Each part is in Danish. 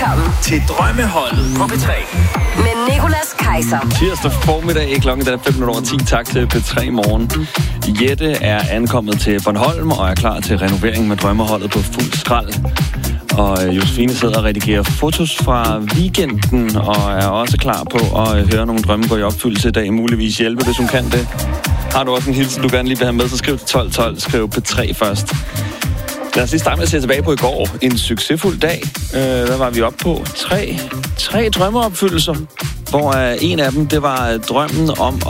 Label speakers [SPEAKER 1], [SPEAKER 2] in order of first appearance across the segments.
[SPEAKER 1] sammen
[SPEAKER 2] til Drømmeholdet på P3
[SPEAKER 1] med Nicolas Kaiser.
[SPEAKER 3] Tirsdag formiddag, klokken er 5:10. Tak til P3 Morgen. Jette er ankommet til Bornholm og er klar til renovering med Drømmeholdet på fuld skrald. Og Josefine sidder og redigerer fotos fra weekenden og er også klar på at høre nogle drømme gå i opfyldelse i dag. Muligvis hjælpe, hvis hun kan det. Har du også en hilsen, du gerne lige vil have med, så skriv til 1212. Skriv P3 først. Lad os lige starte med at se tilbage på i går. En succesfuld dag. Hvad var vi oppe på? Tre drømmeopfyldelser. Hvor en af dem, det var drømmen om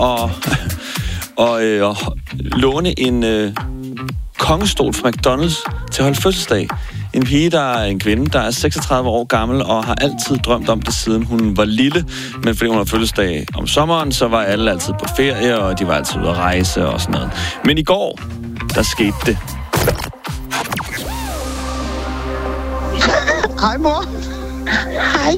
[SPEAKER 3] at låne en kongestol fra McDonald's til at holde fødselsdag. En pige, der er en kvinde, der er 36 år gammel og har altid drømt om det, siden hun var lille. Men fordi hun har fødselsdag om sommeren, så var alle altid på ferie, og de var altid ude at rejse og sådan noget. Men i går, der skete det.
[SPEAKER 4] Hej, mor. Hej.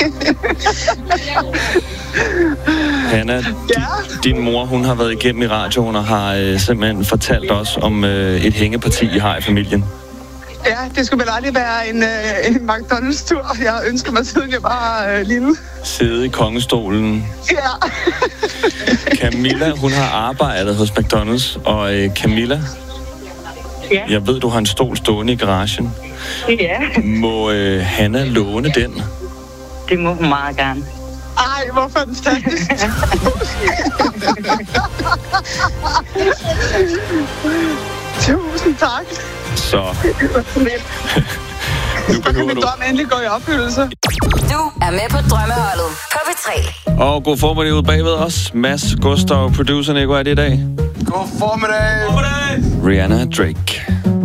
[SPEAKER 3] Hanna, din mor, hun har været igennem i radioen og har simpelthen fortalt os om et hængeparti, I har i familien.
[SPEAKER 4] Ja, det skulle vel aldrig være en McDonald's-tur. Jeg ønsker mig, siden jeg var lille.
[SPEAKER 3] Sidde i kongestolen.
[SPEAKER 4] Ja.
[SPEAKER 3] Camilla, hun har arbejdet hos McDonald's, og Camilla,
[SPEAKER 5] ja.
[SPEAKER 3] Jeg ved, du har en stol stående i garagen.
[SPEAKER 5] Ja.
[SPEAKER 3] Må Hanna låne den?
[SPEAKER 5] Det må hun meget gerne.
[SPEAKER 4] Ej, hvor fantastisk. Tusind tak.
[SPEAKER 3] Så.
[SPEAKER 4] Nu kan min drøm endelig gå i opfyldelse.
[SPEAKER 1] Du er med på Drømmeholdet på P3.
[SPEAKER 3] Og god formiddag ude bagved os. Mads, Gustav, producer Nico, er det i dag?
[SPEAKER 6] God formiddag.
[SPEAKER 3] Rihanna Drake.